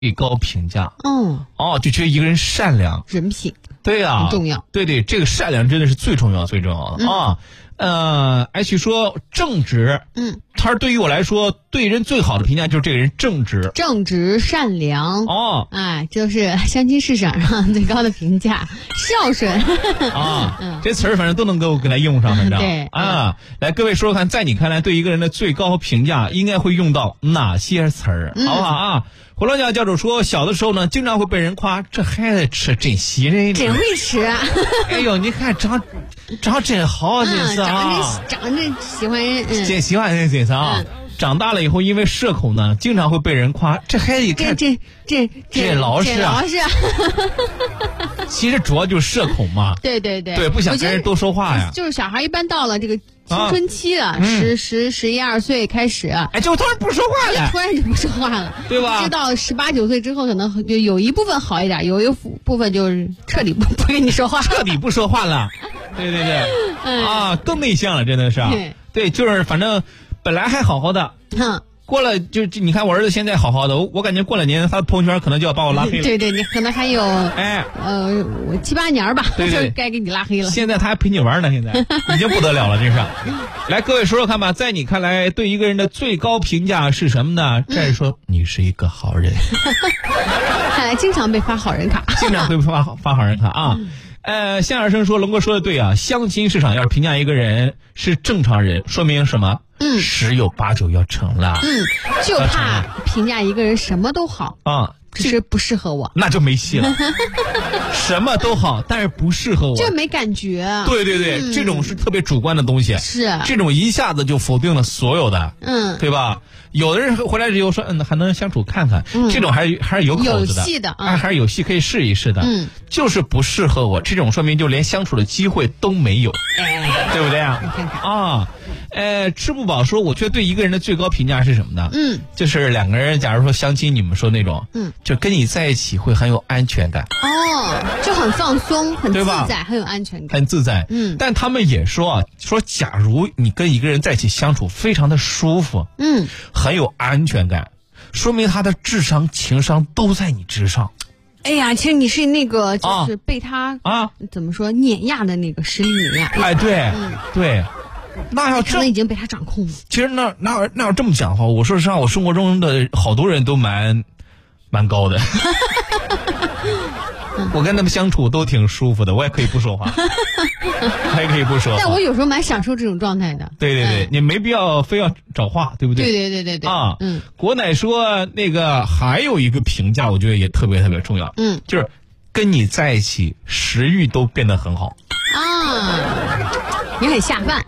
最高评价。就觉得一个人善良， 人品。 对呀， 很重要。 对，这个善良真的是最重要的啊。而且说正直，他说对于我来说，对人最好的评价就是这个人正直善良。就是相亲市场上最高的评价，孝顺这词儿反正都能够给它用上，反正对来，各位说说看，在你看来，对一个人的最高评价应该会用到哪些词儿，好不好啊？回龙江教主说，小的时候呢，经常会被人夸，这孩子吃真稀人， 真会吃啊！ 哎呦，你看长真好，真是啊， 长得喜欢人， 真喜欢人，真是啊。长大了以后，因为社恐呢，经常会被人夸，这孩子一看这老实啊。其实主要就是社恐嘛。对，不想跟人多说话呀。 就是小孩一般到了这个青春期了，11、12岁开始， 就突然不说话了， 突然就不说话了， 对吧？ 直到18、19岁之后，可能就有一部分好一点，有一部分就是彻底不跟你说话， 彻底不说话了。对，更内向了，真的是。对，就是反正。本来还好好的，过了就你看我儿子现在好好的，我感觉过了年他的朋友圈可能就要把我拉黑了。 对，你可能还有7、8年吧， 对， 该给你拉黑了。 现在他还陪你玩呢，现在已经不得了了，真是。来，各位说说看吧，在你看来，对一个人的最高评价是什么呢？这是说你是一个好人。 看来经常被发好人卡， 经常会发好人卡啊。夏尔生说，龙哥说的对啊，相亲市场要是评价一个人是正常人，说明什么？10有8九要成了。 就怕评价一个人什么都好啊， 只是不适合我， 那就没戏了。什么都好，但是不适合我， 就没感觉。 对，这种是特别主观的东西， 是这种一下子就否定了所有的，对吧？有的人回来之后说，还能相处看看，这种还是有口子的， 有戏的， 还是有戏可以试一试的，就是不适合我，这种说明就连相处的机会都没有，对不对啊？ 你看看吃不饱说，我觉得对一个人的最高评价是什么呢？就是两个人，假如说相亲，你们说那种，就跟你在一起会很有安全感， 就很放松，很自在，很有安全感， 很自在。但他们也说假如你跟一个人在一起相处非常的舒服，很有安全感，说明他的智商、情商都在你之上。 哎呀，其实你是那个就是被他怎么说碾压的那个实力碾压。 对。那要他们已经被他掌控了。 其实那要这么讲的话，我说实话，我生活中的好多人都蛮高的。我跟他们相处都挺舒服的，我也可以不说话，但我有时候蛮享受这种状态的。 对，你没必要非要找话，对不对？ 对啊，国奶说那个还有一个评价，我觉得也特别特别重要，就是跟你在一起食欲都变得很好你很下饭。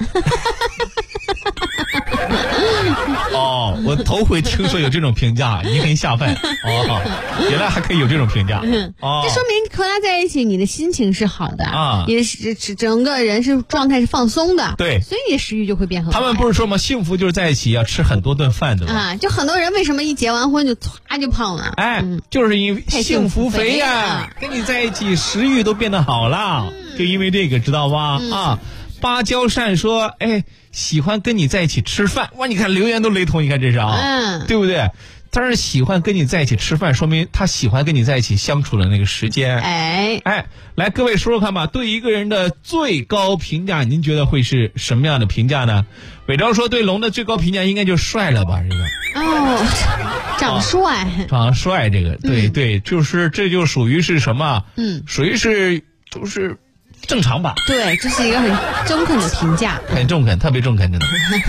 我头回听说有这种评价，你很下饭原来还可以有这种评价这说明和他在一起，你的心情是好的你的整个人是状态是放松的， 对， 所以你的食欲就会变很好。 他们不是说吗？幸福就是在一起要吃很多顿饭的就很多人为什么一结完婚就唰就胖了？ 就是因为幸福肥呀，跟你在一起食欲都变得好了，就因为这个，知道吧？芭蕉扇说，喜欢跟你在一起吃饭。哇，你看留言都雷同，你看这是对不对？当然喜欢跟你在一起吃饭，说明他喜欢跟你在一起相处的那个时间。来，各位说说看吧，对一个人的最高评价，您觉得会是什么样的评价呢？伟昭说，对龙的最高评价应该就帅了吧？这个长帅，这个对，就是这就属于是什么？属于是就是正常吧。 对，这是一个很中肯的评价， 很中肯，特别中肯，真的。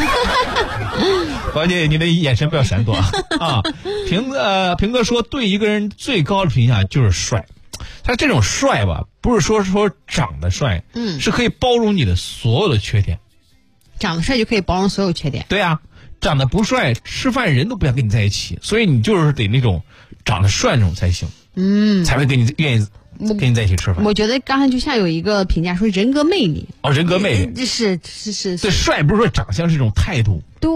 关键你的眼神不要闪躲平哥说，对一个人最高的评价就是帅。他这种帅吧，不是说长得帅，是可以包容你的所有的缺点。 长得帅就可以包容所有缺点。 对啊，长得不帅，吃饭人都不想跟你在一起，所以你就是得那种长得帅那种才行，才会跟你愿意跟你在一起吃饭。 我觉得刚才就像有一个评价说人格魅力。 人格魅力， 这是对，帅不是说长相，是一种态度。 对。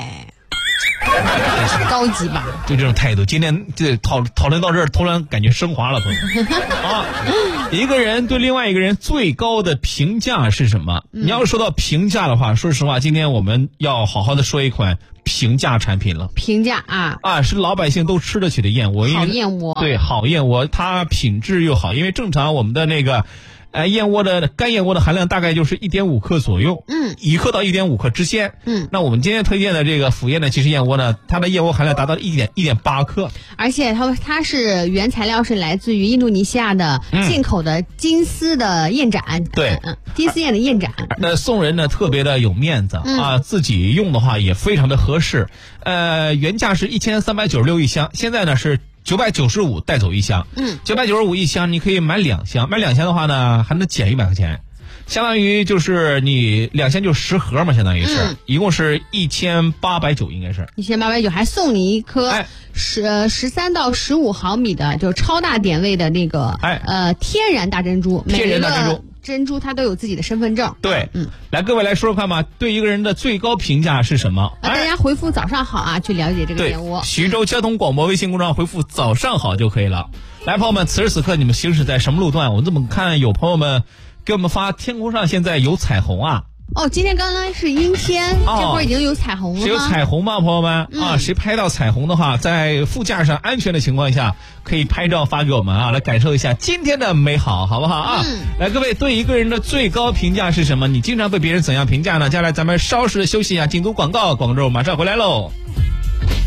高级吧， 就这种态度。今天这讨论到这儿，突然感觉升华了，朋友一个人对另外一个人最高的评价是什么？你要说到评价的话，说实话，今天我们要好好的说一款平价产品了。 平价啊， 是老百姓都吃得起的燕窝。 好燕窝， 对，好燕窝，它品质又好，因为正常我们的那个。燕窝的干燕窝的含量大概就是1.5克左右，1克到1.5克之间。那我们今天推荐的这个阜燕的即食燕窝呢，它的燕窝含量达到1.8克， 而且它是原材料是来自于印度尼西亚的进口的金丝的燕盏， 对， 金丝燕的燕盏。 那送人呢特别的有面子自己用的话也非常的合适。原价是1396一箱，现在呢是995带走一箱，995一箱，你可以买2箱，买2箱的话呢还能减100块钱，相当于就是你2箱就10盒嘛，相当于是，一共是1890，应该是 1890，还送你一颗13到15毫米的就超大点位的那个天然大珍珠， 天然大珍珠。 珍珠它都有自己的身份证。 对，来各位来说说看吧，对一个人的最高评价是什么？ 大家回复早上好啊，去了解这个燕窝。 徐州交通广播微信公众号回复早上好就可以了。来，朋友们，此时此刻你们行驶在什么路段？我怎么看有朋友们给我们发天空上现在有彩虹啊？ 今天刚刚是阴天，这会儿已经有彩虹了吗？ 是有彩虹吗，朋友们？谁拍到彩虹的话，在副驾上安全的情况下，可以拍照发给我们来感受一下今天的美好，好不好啊？来，各位，对一个人的最高评价是什么？你经常被别人怎样评价呢？接下来咱们稍事的休息一下，进入广告，广州马上回来喽。